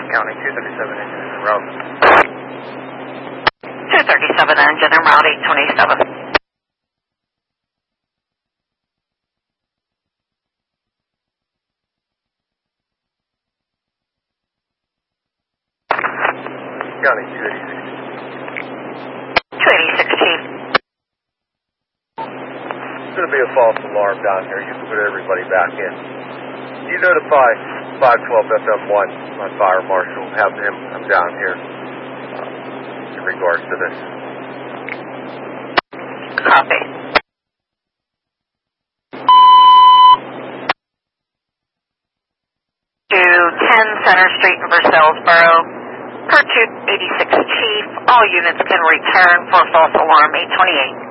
County 237 engine en route. 237 engine en route 827. County 286. 286, Chief. There's going to be a false alarm down here. You can put everybody back in. You notify 512 FM1, my fire marshal, have him come down here in regards to this. Copy. To 10 Center Street in Versaillesboro. Per 286 Chief, all units can return for false alarm 828.